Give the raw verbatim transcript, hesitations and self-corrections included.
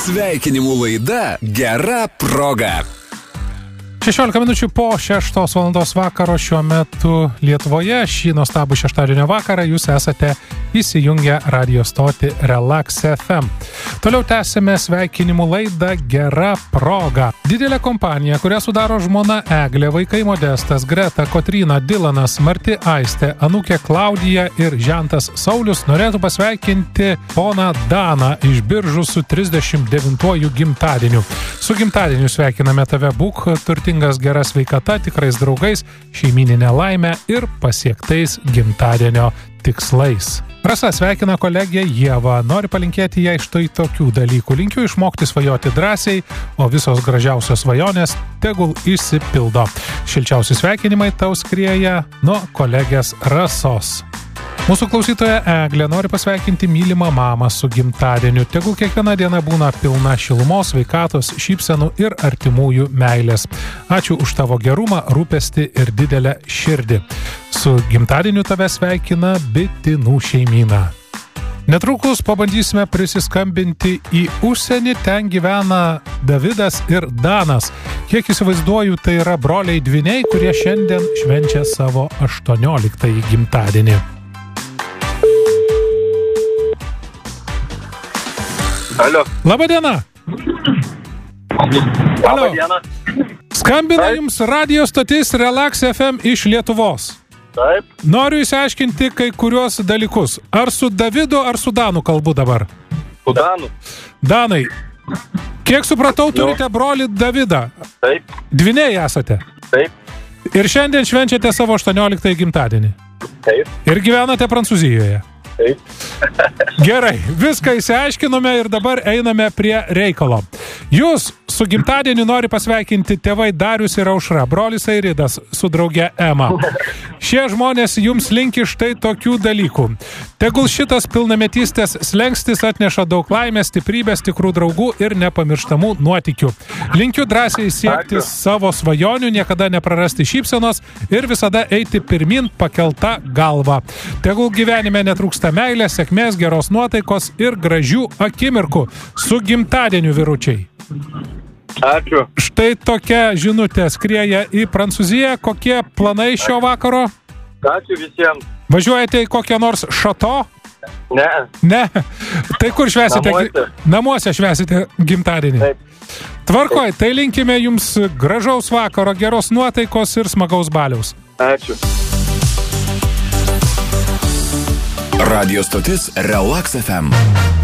Sveikinimų laida Gera proga. šešiolika minučių po šeštos valandos vakaro šiuo metu Lietuvoje. Šį nuostabų šeštadienio vakarą jūs esate įsijungę radio stotį Relax F M. Toliau tęsime sveikinimų laidą Gera proga. Didelė kompanija, kurią sudaro žmona Eglė, vaikai Modestas, Greta, Kotryna, Dilanas, Marti Aistė, anūkė Klaudija ir žentas Saulius norėtų pasveikinti poną Daną iš Biržų su trisdešimt devintuoju gimtadieniu. Su gimtadieniu sveikiname tave, būk turtingas, gera sveikata, tikrais draugais, šeimyninė laimė ir pasiektais gimtadienio tikslais. Rasa sveikina kolegę Ievą, nori palinkėti jai štai tokių dalykų. Linkiu išmokti svajoti drąsiai, o visos gražiausios svajonės tegul išsipildo. Šilčiausi sveikinimai tau skrieja nuo kolegės Rasos. Mūsų klausytoja Eglė nori pasveikinti mylimą mamą su gimtadieniu. Tegul kiekviena diena būna pilna šilumos, sveikatos, šypsenų ir artimųjų meilės. Ačiū už tavo gerumą, rūpestį ir didelę širdį. Su gimtadieniu tave sveikina Bitinų šeimyna. Netrukus pabandysime prisiskambinti į užsienį, ten gyvena Davidas ir Danas. Kiek įsivaizduoju, tai yra broliai dvyniai, kurie šiandien švenčia savo aštuonioliktąjį gimtadienį. Alio. Labadiena. Labadiena. Skambina Taip. jums radio stotis Relax F M iš Lietuvos. Taip. Noriu įsiaiškinti kai kuriuos dalykus. Ar su Davidu, ar su Danu kalbu dabar? Su Danu. Danai, kiek supratau, turite brolį Davidą. Taip. Dvyniai esate. Taip. Ir šiandien švenčiate savo aštuonioliktąjį gimtadienį. Taip. Ir gyvenate Prancūzijoje. Taip. Gerai, viską įsiaiškinome ir dabar einame prie reikalo. Jūs su gimtadieniu nori pasveikinti tėvai Darius ir Aušra, brolis Airidas su drauge Ema. Šie žmonės jums linki štai tokių dalykų. Tegul šitas pilnametystės slengstis atneša daug laimės, stiprybės, tikrų draugų ir nepamirštamų nuotykių. Linkiu drąsiai siekti Ačiū. savo svajonių, niekada neprarasti šypsenos ir visada eiti pirmin pakelta galva. Tegul gyvenime netrūksta meilės, sėkmės, geros nuotaikos ir gražių akimirkų. Su gimtadieniu, vyručiai. Ačiū. Štai tokia žinutė skrieja į Prancūziją. Kokie planai šio vakaro? Ačiū visiems. Važiuojate į kokią nors šato? Ne. Ne. Tai kur švesite? Namuose. Namuose švesite gimtadienį. Taip. Tvarkoj, tai linkime jums gražaus vakaro, geros nuotaikos ir smagaus baliaus. Ačiū. Radio stotis Relax F M.